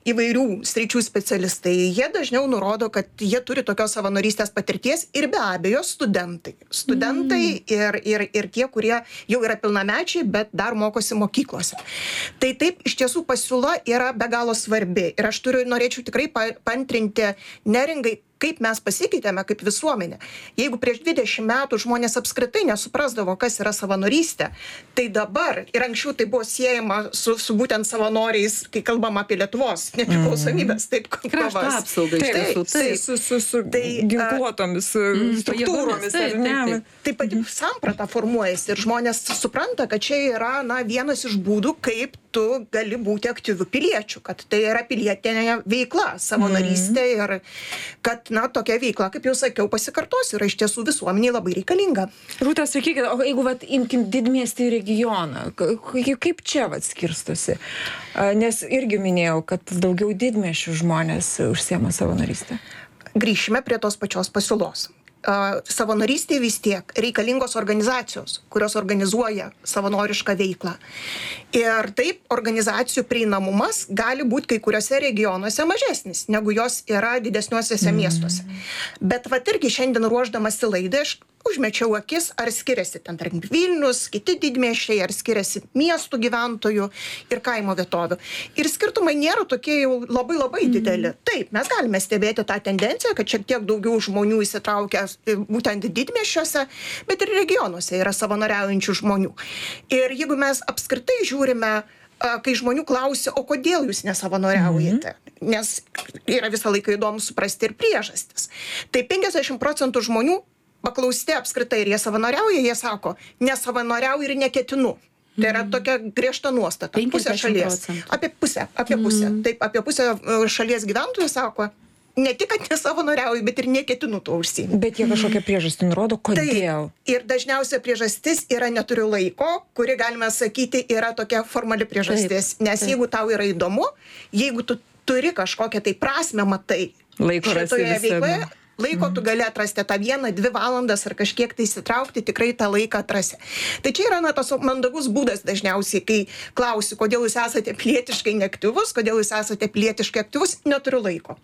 įvairių sričių specialistai, jie dažniau nurodo, kad jie turi tokios savanorystės patirties ir be abejo studentai. Ir tie, kurie jau yra pilnamečiai, bet dar mokosi mokyklose. Tai taip, iš tiesų pasiūla yra be galo svarbi. Ir aš norėčiau tikrai paantrinti Neringai, kaip mes pasikeitėme kaip visuomenė. Jeigu prieš 20 metų žmonės apskritai nesuprasdavo, kas yra savanorystė, tai dabar ir anksčiau tai buvo siejama su būtent savanoriais, kai kalbam apie Lietuvos nepriklausomybės, taip, krašto apsaugą iš tiesų, su ginkluotomis struktūromis. Taip pat samprata formuojasi ir žmonės supranta, kad čia yra vienas iš būdų, kaip tu gali būti aktyviu piliečiu, kad tai yra pilietinė veikla, savanorystė ir kad tokia veikla, kaip jau sakiau, pasikartosiu, yra iš tiesų visuomeniai labai reikalinga. Rūta, sakykite, o jeigu imkim didmiestį regioną, kaip čia skirstosi? Nes irgi minėjau, kad daugiau didmiesčių žmonės užsiema savanorystę. Grįšime prie tos pačios pasiūlos. Savanorystė vis tiek reikalingos organizacijos, kurios organizuoja savanorišką veiklą. Ir taip, organizacijų prieinamumas gali būti kai kuriuose regionuose mažesnis, negu jos yra didesniuosiuose miestuose. Bet irgi šiandien ruošdamasi laidai, aš užmečiau akis, ar skiriasi ten, tarkim, Vilnius, kiti didmiesčiai, ar skiriasi miestų gyventojų ir kaimo vietovių. Ir skirtumai nėra tokie jau labai dideli. Taip, mes galime stebėti tą tendenciją, kad šiek tiek daugiau žmonių įsitraukia būtent didmiesčiuose, bet ir regionuose yra savanoriaujančių žmonių. Ir jeigu mes apskritai žiūrime, kai žmonių klausia, o kodėl jūs nesavanoriaujate, nes yra visą laiką įdomu suprasti ir priežastis. Tai 50% žmonių paklausti apskritai, ir jie savanoriauja, jie sako, nesavanoriauju ir neketinu. Tai yra tokia griežta nuostata. Pusė šalies. Apie pusę. Taip, apie pusę šalies gyventojų sako, ne tik, kad nesavanoriauju, bet ir neketinu to užsiimti. Bet jie kažkokią priežastį nurodo, kodėl? Tai, ir dažniausia priežastis yra neturiu laiko, kuri, galime sakyti, yra tokia formali priežastis. Nes jeigu tau yra įdomu, jeigu tu turi kažkokią tai prasmę, matai šitoje veikloje, laiko tu gali atrasti tą 1-2 valandas ar kažkiek tai įsitraukti, tikrai tą laiką atrasi. Tai čia yra tas mandagus būdas dažniausiai, kai klausi, kodėl jūs esate pilietiškai neaktyvus, kodėl jūs esate pilietiškai aktyvus, neturiu laiko.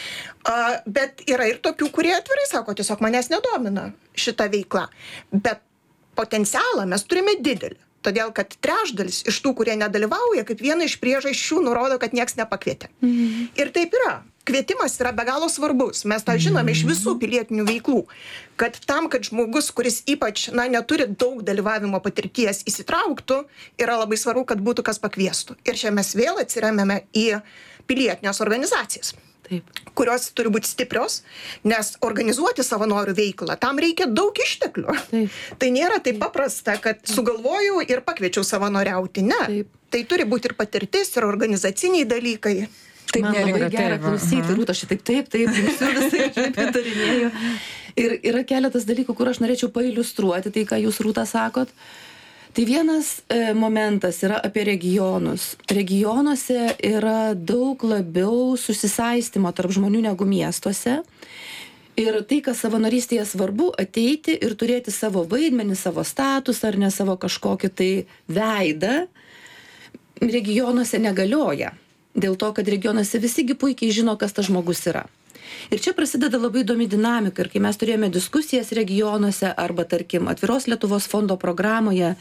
Bet yra ir tokių, kurie atvirai sako, tiesiog manęs nedomina šita veikla. Bet potencialą mes turime didelį. Todėl, kad trečdalis iš tų, kurie nedalyvauja, kaip viena iš priežasčių nurodo, kad nieks nepakvietė. Ir taip yra. Kvietimas yra be galo svarbus. Mes tą žinome iš visų pilietinių veiklų, kad tam, kad žmogus, kuris ypač neturi daug dalyvavimo patirties, įsitrauktų, yra labai svarbu, kad būtų kas pakviestų. Ir čia mes vėl atsiremiame į pilietinės organizacijas. Taip. Kurios turi būti stiprios, nes organizuoti savanorių veiklą, tam reikia daug išteklių. Taip. Tai nėra taip paprasta, kad sugalvojau ir pakviečiau savanoriauti. Ne. Taip. Tai turi būti ir patirtis, ir organizaciniai dalykai. Taip, man labai gera klausyti, Rūta, šitaip, visai pritarinėjau. Ir yra keletas dalykų, kur aš norėčiau pailiustruoti tai, ką jūs, Rūta, sakot. Tai vienas momentas yra apie regionus. Regionuose yra daug labiau susisaistymo tarp žmonių negu miestuose. Ir tai, kas savanorystėje svarbu, ateiti ir turėti savo vaidmenį, savo statusą ar ne savo kažkokį tai veidą, regionuose negalioja. Dėl to, kad regionuose visigi puikiai žino, kas tas žmogus yra. Ir čia prasideda labai įdomi dinamika. Ir kai mes turėjome diskusijas regionuose arba, tarkim, Atviros Lietuvos fondo programoje,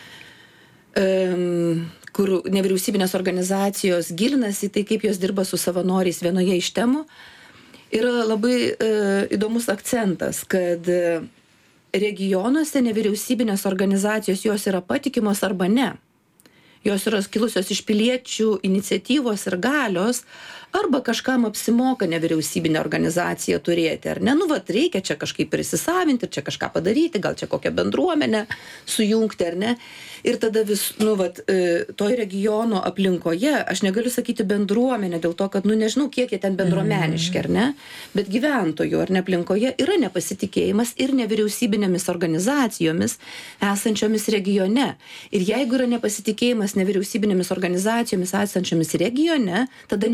kur nevyriausybinės organizacijos gilinasi į tai, kaip jos dirba su savanoriais vienoje iš temų, yra labai įdomus akcentas, kad regionuose nevyriausybinės organizacijos jos yra patikimos arba ne. Jos yra kilusios iš piliečių iniciatyvos ir galios, arba kažkam apsimoka nevyriausybinę organizaciją turėti, ar ne? Reikia čia kažkaip prisisavinti, čia kažką padaryti, gal čia kokią bendruomenę sujungti, ar ne? Ir tada toj regiono aplinkoje, aš negaliu sakyti bendruomenė, dėl to, kad, nežinau, kiek jie ten bendruomeniški, ar ne? Bet gyventojų, ar ne, aplinkoje yra nepasitikėjimas ir nevyriausybinėmis organizacijomis esančiomis regione. Ir jeigu yra nepasitikėjimas nevyriausybinėmis organizacijomis esančiomis regione, tada nepasitikėjimas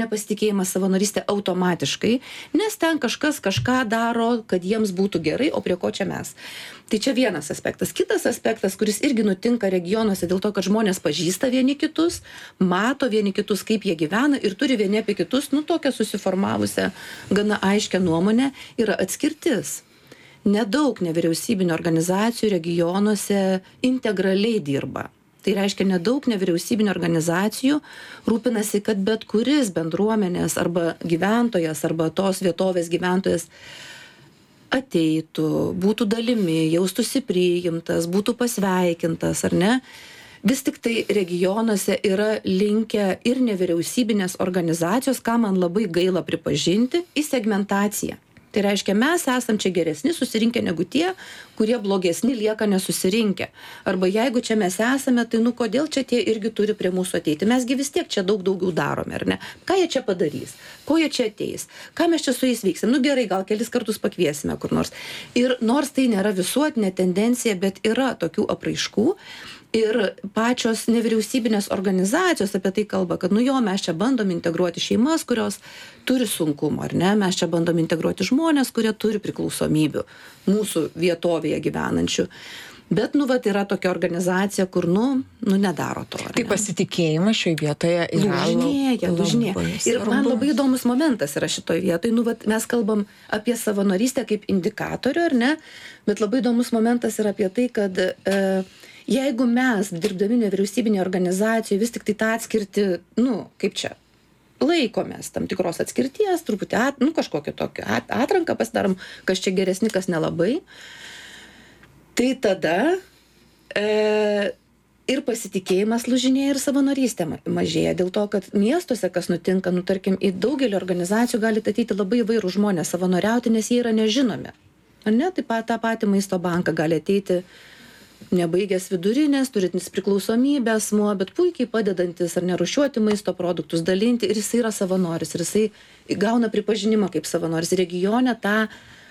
pasitikėjimas savanorystė automatiškai, nes ten kažkas kažką daro, kad jiems būtų gerai, o prie ko čia mes. Tai čia vienas aspektas. Kitas aspektas, kuris irgi nutinka regionuose dėl to, kad žmonės pažįsta vieni kitus, mato vieni kitus, kaip jie gyvena ir turi vieni apie kitus, tokią susiformavusią gana aiškę nuomonę, yra atskirtis. Nedaug nevyriausybinio organizacijų regionuose integraliai dirba. Tai reiškia, nedaug nevyriausybinio organizacijų rūpinasi, kad bet kuris bendruomenės arba gyventojas arba tos vietovės gyventojas ateitų, būtų dalimi, jaustųsi priimtas, būtų pasveikintas, ar ne? Vis tik tai regionuose yra linkę ir nevyriausybinės organizacijos, ką man labai gaila pripažinti, į segmentaciją. Tai reiškia, mes esam čia geresni susirinkę negu tie, kurie blogesni lieka nesusirinkę. Arba jeigu čia mes esame, tai kodėl čia tie irgi turi prie mūsų ateiti? Mesgi vis tiek čia daug daugiau darome, ar ne? Ką jie čia padarys? Ko jie čia ateis? Ką mes čia su jais veiksim? Gerai, gal kelis kartus pakviesime kur nors. Ir nors tai nėra visuotinė tendencija, bet yra tokių apraiškų. Ir pačios nevyriausybinės organizacijos apie tai kalba, kad mes čia bandom integruoti šeimas, kurios turi sunkumų, ar ne? Mes čia bandom integruoti žmonės, kurie turi priklausomybių mūsų vietovėje gyvenančių. Bet, yra tokia organizacija, kur, nedaro to. Tai pasitikėjimas šioje vietoje yra lūžinėja. Ir man labai įdomus momentas yra šitoje vietoje. Mes kalbam apie savanorystę kaip indikatorių, ar ne? Bet labai įdomus momentas yra apie tai, kad jeigu mes, dirbdami nevyriausybinėje organizacijoje, vis tik tai tą atskirtį, kaip čia, laikomės tam tikros atskirties, truputį, kažkokią tokią atranką pasidarom, kas čia geresni, kas nelabai, tai tada ir pasitikėjimas lūžinėja ir savanorystė mažėja. Dėl to, kad miestuose, kas nutinka, tarkim, į daugelį organizacijų gali ateiti labai įvairūs žmonės savanoriauti, nes jie yra nežinomi. Ar ne? Taip pat tą patį maisto banką gali ateiti nebaigęs vidurinės, turintis priklausomybę asmuo, bet puikiai padedantis ar nerūšiuoti maisto produktus, dalinti, ir jisai yra savanoris, ir jisai gauna pripažinimą kaip savanoris. Regione tą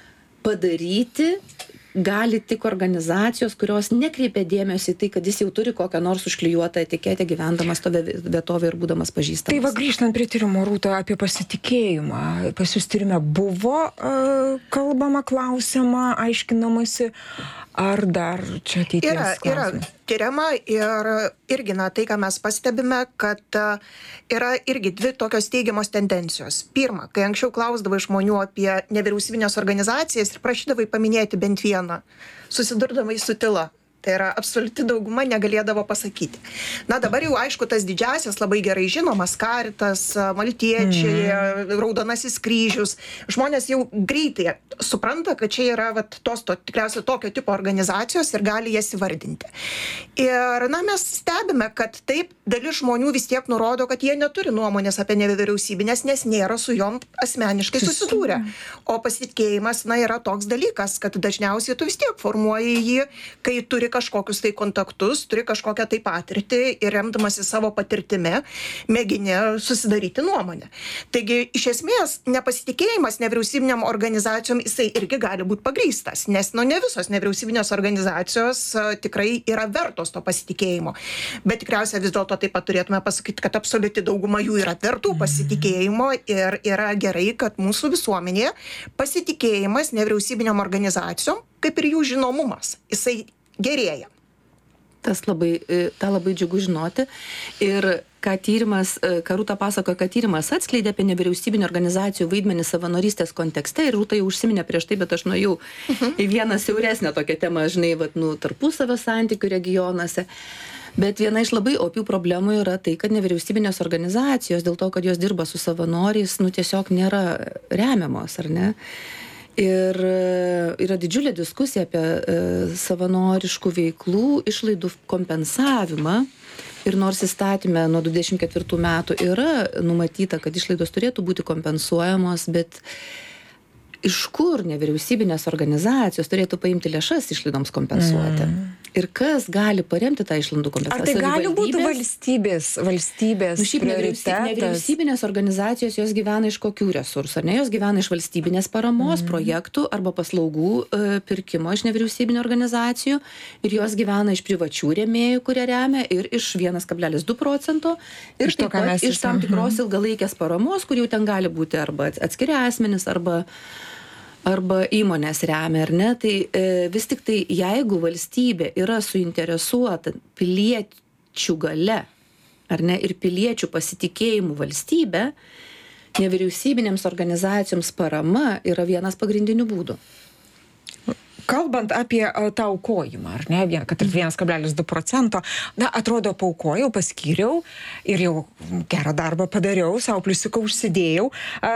padaryti gali tik organizacijos, kurios nekreipia dėmesį į tai, kad jis jau turi kokią nors užklijuotą etiketę gyvendamas toje vietovėje ir būdamas pažįstamas. Tai grįžtant prie tyrimo, Rūta, apie pasitikėjimą. Pas jūs tyrime buvo kalbama, klausiama, aiškinamasi, ar dar čia ateities klausimas? Yra tyriama ir irgi, tai, ką mes pastebime, kad yra irgi dvi tokios teigiamos tendencijos. Pirma, kai anksčiau klausdavai žmonių apie nevyriausybinės organizacijas ir prašydavai paminėti bent vieną, susidurdavai su tyla. Tai yra absoliuti dauguma negalėdavo pasakyti. Dabar jau aišku, tas didžiasias labai gerai žinomas Caritas, Maltiečiai, Raudonasis kryžius. Žmonės jau greitai supranta, kad čia yra tikriausiai tokio tipo organizacijos ir gali jas įvardinti. Ir mes stebime, kad taip dalis žmonių vis tiek nurodo, kad jie neturi nuomonės apie nevyriausybinės, nes nėra su jom asmeniškai susidūrę. O pasitikėjimas yra toks dalykas, kad dažniausiai tu vis tiek formuoji jį, kai turi kažkokius tai kontaktus, turi kažkokią tai patirtį ir remdamasi savo patirtimi mėgini susidaryti nuomonę. Taigi, iš esmės, nepasitikėjimas nevyriausybiniam organizacijom jisai irgi gali būti pagrįstas, nes ne visos nevyriausybinės organizacijos tikrai yra vertos to pasitikėjimo. Bet tikriausiai vis dėlto taip pat turėtume pasakyti, kad absoliuti dauguma jų yra vertų pasitikėjimo ir yra gerai, kad mūsų visuomenėje pasitikėjimas nevyriausybiniam organizacijom, kaip ir jų žinomumas, jisai gerėja. tą labai džiugu žinoti. Ir ką Rūta pasakojo, kad tyrimas atskleidė apie nevyriausybinio organizacijų vaidmenį savanorystės kontekste, ir Rūta jau užsiminė prieš tai, bet aš nuėjau į vieną siauresnę tokią temą, tarpusavio santykių regionuose. Bet viena iš labai opių problemų yra tai, kad nevyriausybinės organizacijos, dėl to, kad jos dirba su savanoriais, tiesiog nėra remiamos, ar ne? Ir yra didžiulė diskusija apie savanoriškų veiklų išlaidų kompensavimą. Ir nors įstatyme nuo 24 metų yra numatyta, kad išlaidos turėtų būti kompensuojamos, bet iš kur nevyriausybinės organizacijos turėtų paimti lėšas išlaidoms kompensuoti? Ir kas gali paremti tą išlandų kompensaciją? Ar tai gali būti valstybės prioritetas? Nevyriausybinės organizacijos, jos gyvena iš kokių resursų? Ar ne? Jos gyvena iš valstybinės paramos, projektų arba paslaugų pirkimo iš nevyriausybinio organizacijų, ir jos gyvena iš privačių rėmėjų, kurie remia, ir iš 1,2%, ir taip pat iš tam tikros ilgalaikės paramos, kur jau ten gali būti arba atskiri asmenys, arba įmonės remia, ar ne? Tai vis tik tai, jeigu valstybė yra suinteresuota piliečių gale, ar ne, ir piliečių pasitikėjimų valstybė, nevyriausybinėms organizacijoms parama yra vienas pagrindinių būdų. Kalbant apie tą aukojimą, ar ne, kad ir 1,2%, na, atrodo, paaukojau, paskyriau ir jau gerą darbą padariau, savo pliusiuką užsidėjau,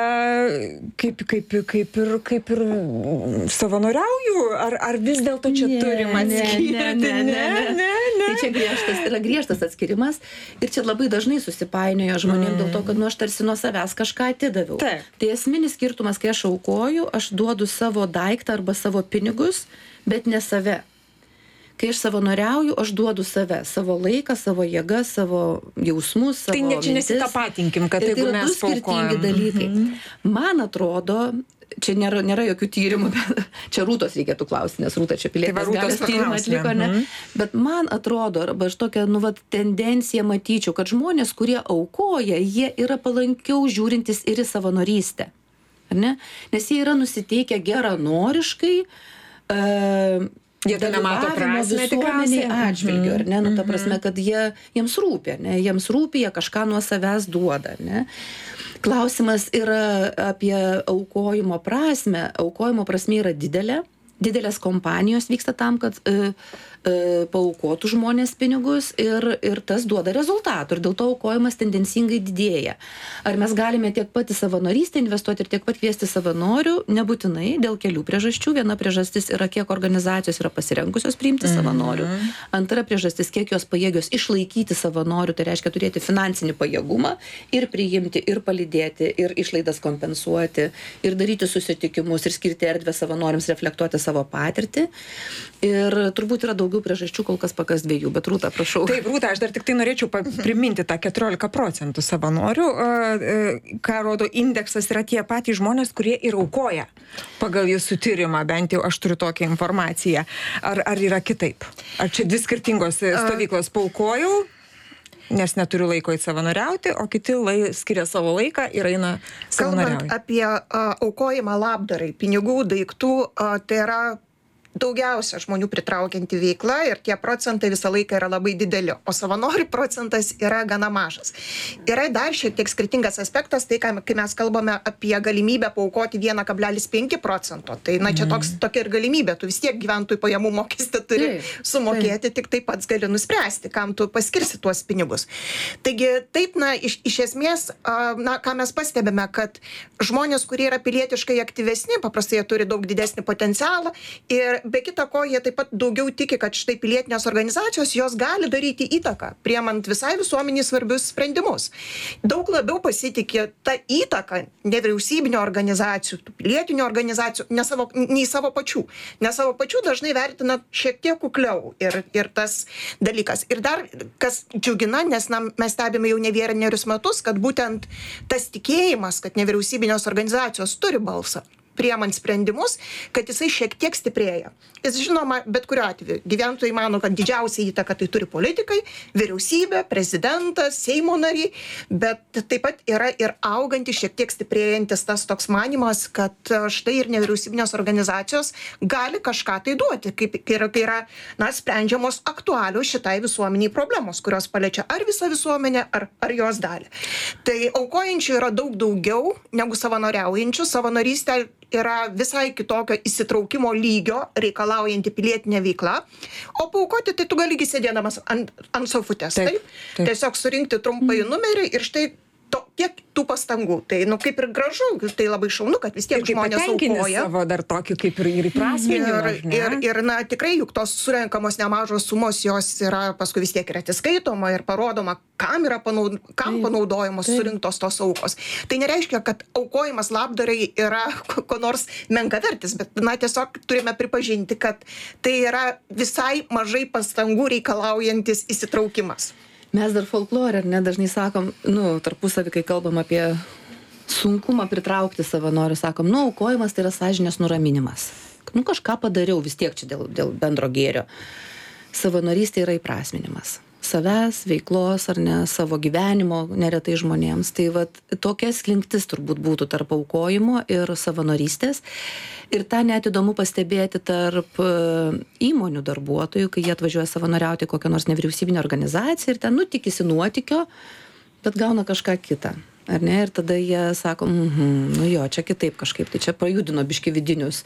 kaip ir savanoriauju, ar vis dėlto čia turim atskirti? Ne. Tai čia yra griežtas atskirimas, ir čia labai dažnai susipainioja žmonėm dėl to, kad aš tarsi nuo savęs kažką atidaviau. Tai esminis skirtumas, kai aš aukoju, aš duodu savo daiktą arba savo pinigus, bet ne save. Kai aš savanoriauju, aš duodu savo laiką, savo jėgas, savo jausmus, savo mintis. Tai čia nesitapatinkim, kad jeigu mes du skirtingi dalykai. Man atrodo, čia nėra jokių tyrimų, bet čia Rūtos reikėtų klausti, nes Rūta čia pilietinės galios tyrimą atliko, ne? Bet man atrodo, arba aš tokią tendenciją matyčiau, kad žmonės, kurie aukoja, jie yra palankiau žiūrintis ir į savanorystę. Ar ne? Nes jie yra nusiteikę geranoriškai, jie nemato prasmę visuomeniai atžvilgiu, ar ne? Ta prasme, kad jiems rūpi, ne? Jiems rūpi, jie kažką nuo savęs duoda, ne? Klausimas yra apie aukojimo prasmę. Aukojimo prasmė yra didelė. Didelės kompanijos vyksta tam, kad paaukotų žmonės pinigus, ir tas duoda rezultatų, ir dėl to aukojimas tendencingai didėja. Ar mes galime tiek pat į savanorystę investuoti ir tiek pat kviesti savanorių? Nebūtinai, dėl kelių priežasčių. Viena priežastis yra, kiek organizacijos yra pasirengusios priimti savanorių. Antra priežastis, kiek jos pajėgios išlaikyti savanorių, tai reiškia turėti finansinį pajėgumą ir priimti, ir palydėti, ir išlaidas kompensuoti, ir daryti susitikimus, ir skirti erdvę savanoriams reflektuoti savo patirtį. Ir turbūt yra daugiau priežasčių, kol kas pakas dviejų, bet Rūta, prašau. Taip, Rūta, aš dar tik tai norėčiau priminti tą 14% savanorių, ką rodo indeksas, yra tie patys žmonės, kurie ir aukoja pagal jūsų tyrimą, bent jau aš turiu tokią informaciją. Ar yra kitaip? Ar čia dvi skirtingos stovyklos? Paaukojau, nes neturiu laiko savanoriauti, o kiti skiria savo laiką ir eina savanoriauti. Kalbant apie aukojimą labdarai, pinigų, daiktų, tai yra daugiausia žmonių pritraukianti veikla, ir tie procentai visą laiką yra labai dideli, o savanorių procentas yra gana mažas. Yra dar šiek tiek skirtingas aspektas, tai kai mes kalbame apie galimybę paaukoti 1,5%, tai čia tokia ir galimybė, tu vis tiek gyventojų pajamų mokestį turi sumokėti, tik taip pats gali nuspręsti, kam tu paskirsi tuos pinigus. Taigi taip, iš esmės, ką mes pastebime, kad žmonės, kurie yra pilietiškai aktyvesni, paprastai jie turi daug didesnį potencialą, ir be kita ko, jie taip pat daugiau tiki, kad štai pilietinės organizacijos, jos gali daryti įtaką, priemant visai visuomeniai svarbius sprendimus. Daug labiau pasitikė tą įtaką nevyriausybinio organizacijų, pilietinių organizacijų, nei savo pačių. Nes savo pačių dažnai vertina šiek tiek kukliau ir tas dalykas. Ir dar, kas džiugina, nes mes stebime jau ne vienerius metus, kad būtent tas tikėjimas, kad nevyriausybinės organizacijos turi balsą, priemant sprendimus, kad jisai šiek tiek stiprėja. Jis žinoma, bet kuriuo atveju. Gyventojai mano, kad didžiausia įtaka tai turi politikai, vyriausybė, prezidentas, Seimo nariai, bet taip pat yra ir augantis, šiek tiek stiprėjantis tas toks manimas, kad štai ir nevyriausybinės organizacijos gali kažką tai duoti, kai yra sprendžiamos aktualios šitai visuomeniai problemos, kurios paliečia ar visą visuomenę, ar jos dalį. Tai aukojančių yra daug daugiau negu savanoriaujančių. Savanorystė yra visai kitokio įsitraukimo lygio reikalaujanti pilietinė veikla, o paaukoti tai tu gali sėdėdamas ant sofutės. Taip. Tiesiog surinkti trumpai numerį ir štai tiek tų pastangų. Tai, kaip ir gražu, tai labai šaunu, kad vis tiek žmonės aukoja. Savo dar tokį kaip ir įprasminimą. Ir tikrai juk tos surenkamos nemažos sumos, jos yra paskui vis tiek ir atsiskaitoma ir parodoma, kam panaudojamos surinktos tos aukos. Tai nereiškia, kad aukojimas labdarai yra ko nors menkavertis, bet tiesiog turime pripažinti, kad tai yra visai mažai pastangų reikalaujantis įsitraukimas. Mes dar folklore, dažnai sakom, tarpusavį, kai kalbam apie sunkumą pritraukti savanorių, sakom, aukojimas tai yra sąžinės nuraminimas. Kažką padariau vis tiek čia dėl bendro gėrio. Savanorystė yra įprasminimas. Savęs, veiklos ar ne, savo gyvenimo neretai žmonėms. Tai tokia slinktis turbūt būtų tarp aukojimo ir savanorystės. Ir tą net įdomu pastebėti tarp įmonių darbuotojų, kai jie atvažiuoja savanoriauti kokią nors nevyriausybinę organizaciją ir ten tikisi nuotykio, bet gauna kažką kitą. Ar ne? Ir tada jie sako, čia kitaip kažkaip, tai čia pajudino biški vidinius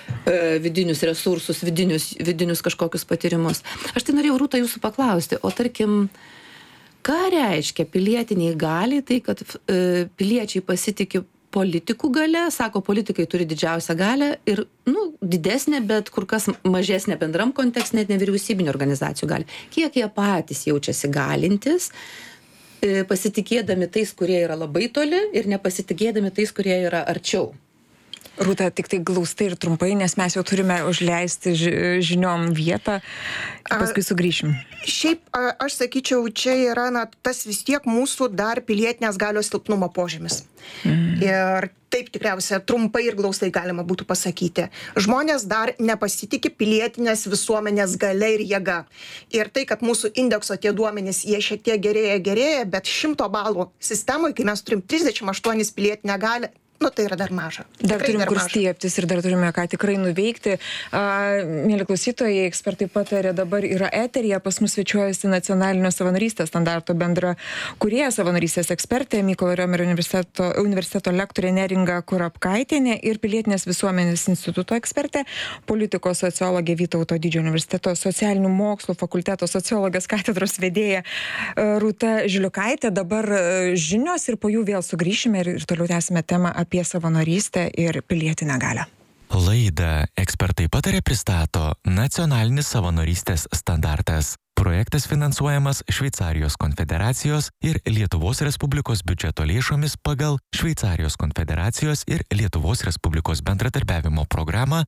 resursus, vidinius kažkokius patyrimus. Aš tai norėjau, Rūta, jūsų paklausti, o tarkim, ką reiškia pilietiniai galiai, tai kad piliečiai pasitikė politikų gale, sako, politikai turi didžiausią galę ir, didesnė, bet kur kas mažesnė bendram kontekste, net nevyriausybinio organizacijų gali. Kiek jie patys jaučiasi galintis, pasitikėdami tais, kurie yra labai toli ir nepasitikėdami tais, kurie yra arčiau. Rūta, tik tai glaustai ir trumpai, nes mes jau turime užleisti žiniom vietą, paskui sugrįšim. Šiaip, aš sakyčiau, čia yra tas vis tiek mūsų dar pilietinės galios silpnumo požymis. Ir taip tikriausiai trumpai ir glaustai galima būtų pasakyti. Žmonės dar nepasitikė pilietinės visuomenės galia ir jėga. Ir tai, kad mūsų indekso tie duomenys, jie šiek tiek gerėja, bet 100 balų sistemoje, kai mes turim 38 pilietinę galią, tai yra dar maža. Dar turim kur stiebtis ir dar turime ką tikrai nuveikti. Mėly klausytojai, ekspertai patarė, dabar yra eteryje, pas mus svečiuojasi nacionalinio savanorystės standarto bendra kūrėja savanorystės ekspertė, Mykolo Riomerio universiteto lektorė Neringa Kurapkaitienė ir Pilietinės visuomenės instituto ekspertė, politikos sociologė Vytauto Didžiojo universiteto socialinių mokslų fakulteto sociologijos katedros vedėja Rūta Žiliukaitė. Dabar žinios ir po jų vėl sugrįšime ir toliau tęsime temą apie savanorystę ir pilietinę galią. Laidą Ekspertai patarė pristato Nacionalinis savanorystės standartas. Projektas finansuojamas Šveicarijos konfederacijos ir Lietuvos Respublikos biudžeto lėšomis pagal Šveicarijos konfederacijos ir Lietuvos Respublikos bendradarbiavimo programą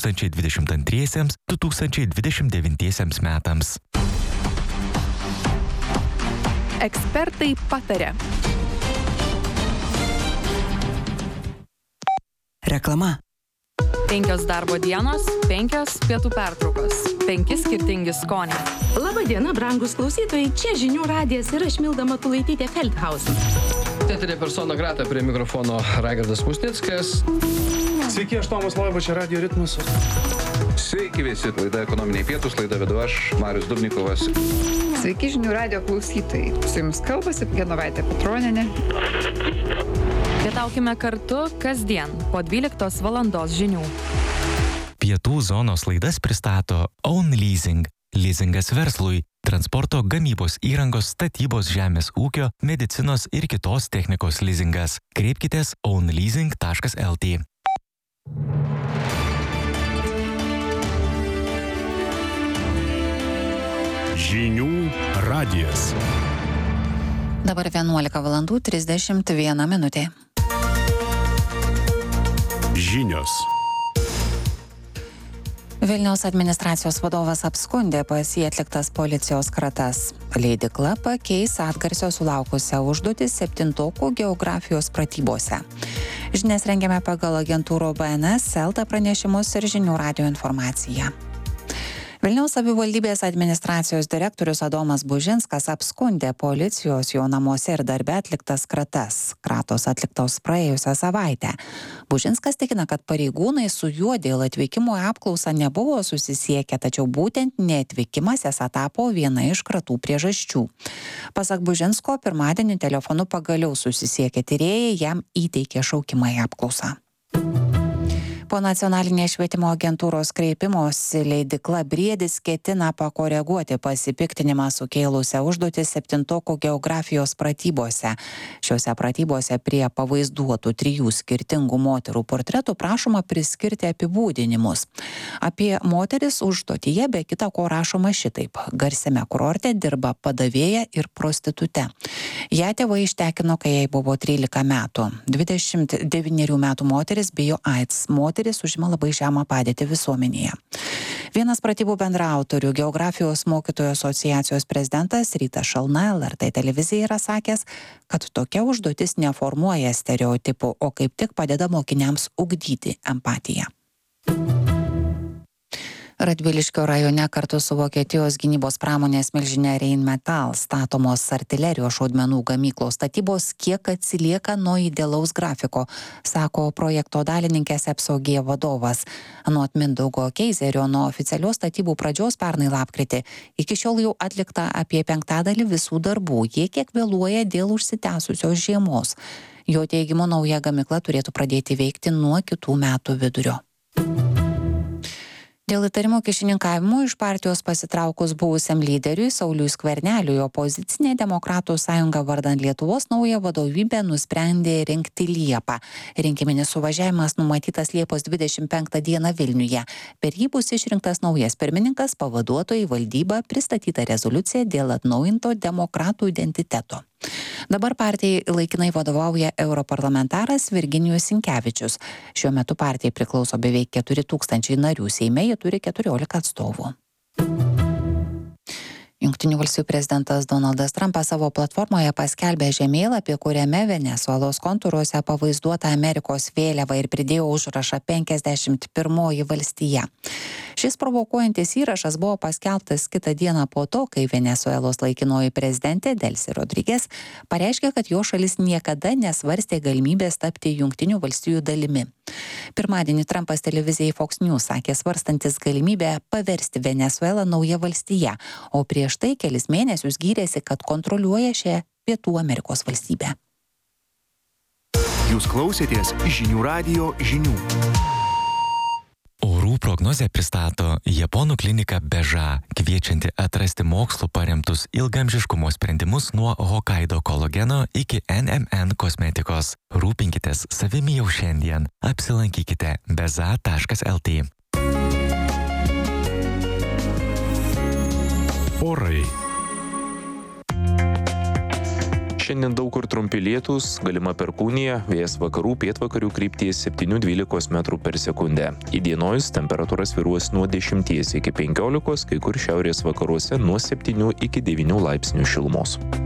2022-2029 metams. Ekspertai patarė. Reklama. 5 darbo dienos, 5 pietų pertraukos, 5 skirtingi skoniai. Labadiena, brangus klausytojai, čia Žinių radijas ir aš Milda Matulaitytė Feldhausen. Teatrė persona grata, prie mikrofono Raigardas Musnickas. Sveiki, aš Tomas Loiba, čia Radio Ritmas. Sveiki visi, laida Ekonominiai pietūs, laidą vedu aš, Marius Dubnikovas. Sveiki, Žinių radijo klausytojai. Su jumis kalbasi Genovaitė Petronienė. Pietaukime kartu kasdien po 12 valandos žinių. Pietų zonos laidas pristato Own Leasing. Leasingas verslui, transporto, gamybos įrangos, statybos, žemės ūkio, medicinos ir kitos technikos leasingas. Kreipkitės ownleasing.lt. Žinių radijas. Dabar 11:31 minutė. Žinios. Vilniaus administracijos vadovas apskundė pas jį atliktas policijos kratas. Leidykla pakeis atgarsio sulaukusią užduotį 7-okų geografijos pratybose. Žinias rengiame pagal agentūrų BNS, Elta pranešimus ir Žinių radijo informaciją. Vilniaus savivaldybės administracijos direktorius Adomas Bužinskas apskundė policijos jo namuose ir darbe atliktas kratas. Kratos atliktos praėjusią savaitę. Bužinskas tikina, kad pareigūnai su juo dėl atvykimo į apklausą nebuvo susisiekę, tačiau būtent neatvykimas esą tapo viena iš kratų priežasčių. Pasak Bužinsko, pirmadienį telefonu pagaliau susisiekė tyrėjai, jam įteikė šaukimą į apklausą. Po nacionalinės švietimo agentūros kreipimosi leidykla Briedis ketina pakoreguoti pasipiktinimą sukėlusią užduotį 7-okų geografijos pratybose. Šiuose pratybose prie pavaizduotų 3 skirtingų moterų portretų prašoma priskirti apibūdinimus. Apie moteris užduotyje be kita ko rašoma šitaip: garsiame kurorte dirba padavėja ir prostitute. Ją tėvai ištekino, kai jai buvo 13 metų. 29 metų moteris bijo AIDS. Moteris užima labai žemą padėtį visuomenėje. Vienas pratybų bendraautorių, geografijos mokytojų asociacijos prezidentas Rytas Šalna LRT televizijai yra sakęs, kad tokia užduotis neformuoja stereotipų, o kaip tik padeda mokiniams ugdyti empatiją. Radviliškio rajone kartu su Vokietijos gynybos pramonės milžine Rheinmetall statomos artilerijos šaudmenų gamyklos statybos kiek atsilieka nuo idealaus grafiko, sako projekto dalininkės EPSO-G vadovas. Anot Mindaugo Keizerio, nuo oficialios statybų pradžios pernai lapkritį iki šiol jau atlikta apie 1/5 visų darbų. Jie kiek vėluoja dėl užsitęsusios žiemos. Jo teigimu, nauja gamykla turėtų pradėti veikti nuo kitų metų vidurio. Dėl įtarimų kyšininkavimu iš partijos pasitraukus buvusiam lyderiui Sauliui Skverneliui opozicinė Demokratų sąjunga vardan Lietuvos naują vadovybę nusprendė rinkti Liepą. Rinkiminis suvažiavimas numatytas Liepos 25 dieną Vilniuje. Per jį bus išrinktas naujas pirmininkas, pavaduotojai, valdyba, pristatyta rezoliucija dėl atnaujinto demokratų identiteto. Dabar partijai laikinai vadovauja europarlamentaras Virginijus Sinkevičius. Šiuo metu partijai priklauso beveik 4000 narių, Seime jie turi 14 atstovų. Jungtinių valstijų prezidentas Donaldas Trumpas savo platformoje paskelbė žemėlapį, kuriame Venesuelos kontūruose pavaizduota Amerikos vėliava ir pridėjo užrašą 51 valstija. Šis provokuojantis įrašas buvo paskelbtas kitą dieną po to, kai Venesuelos laikinoji prezidentė Delcy Rodriguez pareiškė, kad jo šalis niekada nesvarstė galimybės tapti Jungtinių valstijų dalimi. Pirmadienį Trumpas televizijai Fox News sakė svarstantis galimybę paversti Venesuelą nauja valstija, o prieš tai kelis mėnesius gyrėsi, kad kontroliuoja šią Pietų Amerikos valstybę. Jūs klausėtės Žinių radijo žinių. Orų prognozę pristato Japonų klinika Beža, kviečianti atrasti mokslu paremtus ilgaamžiškumo sprendimus nuo Hokkaido kolageno iki NMN kosmetikos. Rūpinkitės savimi jau šiandien. Apsilankykite beza.lt. Orai. Šiandien daug kur trumpi lietūs, galima perkūnija, vėjas vakarų pietvakarių krypties 7–12 metrų per sekundę. Įdienojus temperatūra svyruos nuo 10 iki 15, kai kur šiaurės vakaruose nuo 7 iki 9 laipsnių šilumos.